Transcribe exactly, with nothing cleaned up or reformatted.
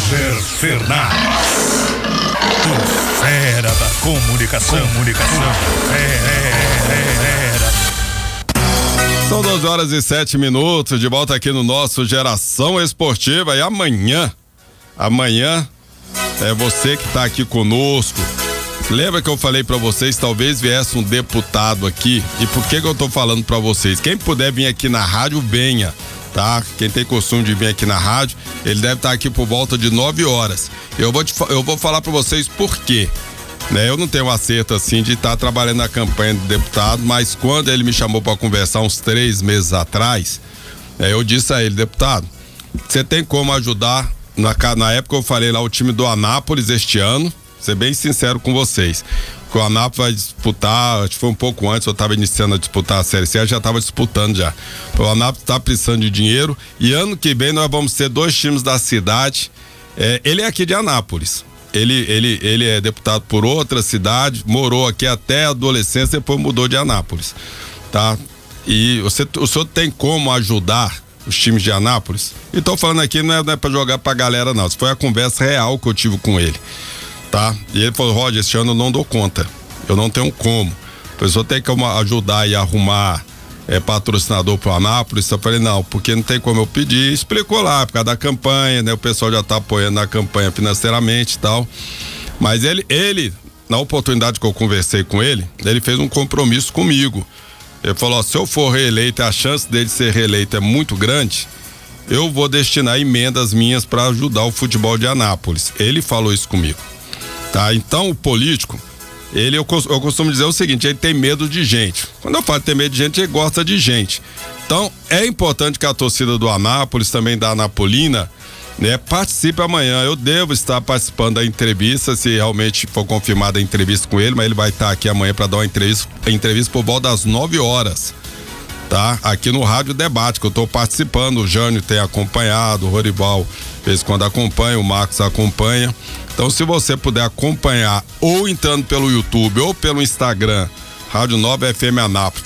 Kleber Fernandes, o fera da comunicação, comunicação, fera. São doze horas e sete minutos, de volta aqui no nosso Geração Esportiva, e amanhã, amanhã é você que tá aqui conosco. Lembra que eu falei pra vocês, talvez viesse um deputado aqui, e por que que eu tô falando pra vocês? Quem puder vir aqui na rádio, venha, tá? Quem tem costume de vir aqui na rádio, ele deve estar aqui por volta de nove horas. Eu vou, te, eu vou falar pra vocês por quê. Né, eu não tenho acerto assim de estar trabalhando na campanha do deputado, mas quando ele me chamou para conversar uns três meses atrás, né, eu disse a ele: deputado, você tem como ajudar? Na, na época eu falei lá o time do Anápolis este ano, ser bem sincero com vocês, que o Anápolis vai disputar, acho que foi um pouco antes, eu estava iniciando a disputar a Série C, eu já estava disputando já. O Anápolis está precisando de dinheiro e ano que vem nós vamos ter dois times da cidade. É, ele é aqui de Anápolis. Ele, ele, ele é deputado por outra cidade, morou aqui até a adolescência, depois mudou de Anápolis, tá? E você, o senhor tem como ajudar os times de Anápolis? E tô falando aqui, não é, não é pra jogar pra galera não, isso foi a conversa real que eu tive com ele, tá? E ele falou: Roger, esse ano eu não dou conta, eu não tenho como, o pessoal tem como ajudar e arrumar é, patrocinador pro Anápolis. Eu falei: não, porque não tem como eu pedir. Explicou lá, por causa da campanha, né? O pessoal já tá apoiando na campanha financeiramente e tal. Mas ele, ele, na oportunidade que eu conversei com ele, ele fez um compromisso comigo. Ele falou: ó, se eu for reeleito, a chance dele ser reeleito é muito grande, eu vou destinar emendas minhas para ajudar o futebol de Anápolis. Ele falou isso comigo, tá? Então o político, Ele, eu, eu costumo dizer o seguinte: ele tem medo de gente. Quando eu falo ter medo de gente, ele gosta de gente. Então, é importante que a torcida do Anápolis, também da Anapolina, né, participe amanhã. Eu devo estar participando da entrevista, se realmente for confirmada a entrevista com ele, mas ele vai estar aqui amanhã para dar uma entrevista, entrevista por volta das nove horas, tá? Aqui no Rádio Debate, que eu estou participando. O Jânio tem acompanhado, o Rorival, de vez em quando acompanha, o Marcos acompanha. Então, se você puder acompanhar, ou entrando pelo YouTube ou pelo Instagram, Rádio Nova F M Anápolis,